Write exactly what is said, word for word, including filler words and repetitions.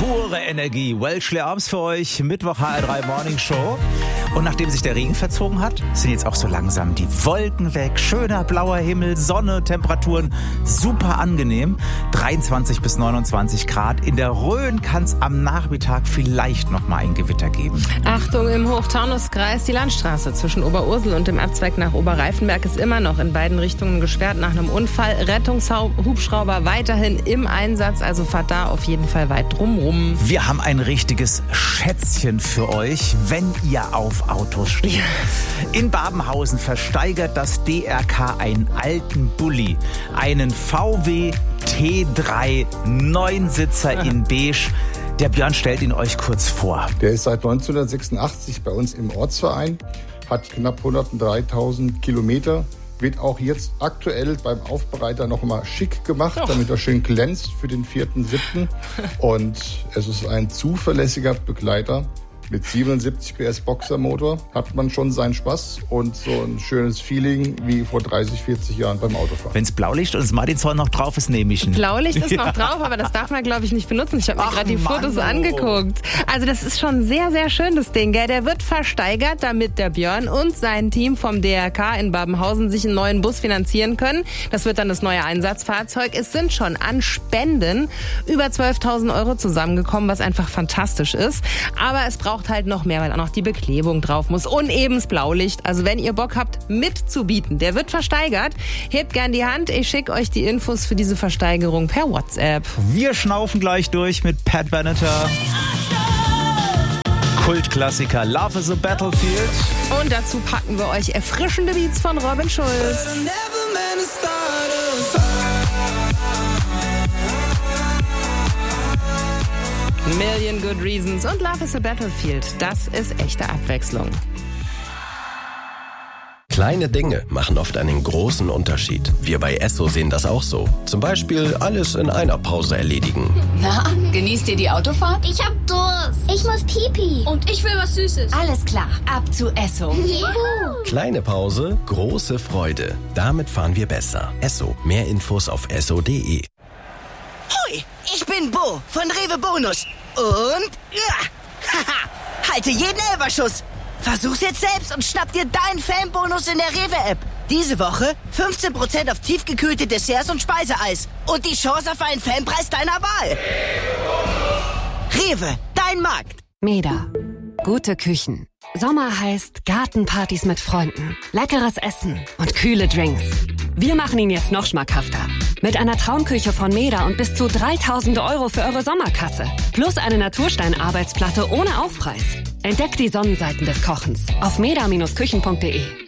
Pure Energie. Welsh Arms für euch. Mittwoch H R drei Morning Show. Und nachdem sich der Regen verzogen hat, sind jetzt auch so langsam die Wolken weg. Schöner blauer Himmel, Sonne, Temperaturen super angenehm. dreiundzwanzig bis neunundzwanzig Grad. In der Rhön kann es am Nachmittag vielleicht noch mal ein Gewitter geben. Achtung, im Hochtaunuskreis, die Landstraße zwischen Oberursel und dem Abzweig nach Oberreifenberg ist immer noch in beiden Richtungen gesperrt nach einem Unfall. Rettungshubschrauber weiterhin im Einsatz, also fahrt da auf jeden Fall weit drumrum. Wir haben ein richtiges Schätzchen für euch, wenn ihr auf Autos steht. In Babenhausen versteigert das D R K einen alten Bulli, einen V W T drei Neunsitzer in beige. Der Björn stellt ihn euch kurz vor. Der ist seit neunzehnhundertsechsundachtzig bei uns im Ortsverein, hat knapp hundertdreitausend Kilometer, wird auch jetzt aktuell beim Aufbereiter noch mal schick gemacht, oh. damit er schön glänzt für den vierten siebten Und es ist ein zuverlässiger Begleiter. Mit siebenundsiebzig P S Boxermotor hat man schon seinen Spaß und so ein schönes Feeling wie vor dreißig, vierzig Jahren beim Autofahren. Wenns Blaulicht und das Martinshorn noch drauf ist, nehme ich ihn. Blaulicht ist ja. noch drauf, aber das darf man, glaube ich, nicht benutzen. Ich habe mir gerade die Mann, Fotos oh. angeguckt. Also das ist schon sehr, sehr schön, das Ding. Gell? Der wird versteigert, damit der Björn und sein Team vom D R K in Babenhausen sich einen neuen Bus finanzieren können. Das wird dann das neue Einsatzfahrzeug. Es sind schon an Spenden über zwölftausend Euro zusammengekommen, was einfach fantastisch ist. Aber es braucht halt noch mehr, weil auch noch die Beklebung drauf muss und eben das Blaulicht. Also wenn ihr Bock habt, mitzubieten, der wird versteigert, hebt gern die Hand. Ich schicke euch die Infos für diese Versteigerung per WhatsApp. Wir schnaufen gleich durch mit Pat Benatar. Kultklassiker Love is a Battlefield. Und dazu packen wir euch erfrischende Beats von Robin Schulz. Million Good Reasons und Love is a Battlefield. Das ist echte Abwechslung. Kleine Dinge machen oft einen großen Unterschied. Wir bei Esso sehen das auch so. Zum Beispiel alles in einer Pause erledigen. Na, genießt ihr die Autofahrt? Ich hab Durst. Ich muss Pipi. Und ich will was Süßes. Alles klar, ab zu Esso. Juhu. Kleine Pause, große Freude. Damit fahren wir besser. Esso. Mehr Infos auf esso punkt de. Hoi, ich bin Bo von Rewe Bonus. Und ja, haha, halte jeden Elferschuss. Versuch's jetzt selbst und schnapp dir deinen Fanbonus in der Rewe-App. Diese Woche fünfzehn Prozent auf tiefgekühlte Desserts und Speiseeis. Und die Chance auf einen Fanpreis deiner Wahl. Rewe, dein Markt. Meda. Gute Küchen. Sommer heißt Gartenpartys mit Freunden, leckeres Essen und kühle Drinks. Wir machen ihn jetzt noch schmackhafter. Mit einer Traumküche von Meda und bis zu dreitausend Euro für eure Sommerkasse. Plus eine Naturstein-Arbeitsplatte ohne Aufpreis. Entdeckt die Sonnenseiten des Kochens auf meda Bindestrich küchen punkt de.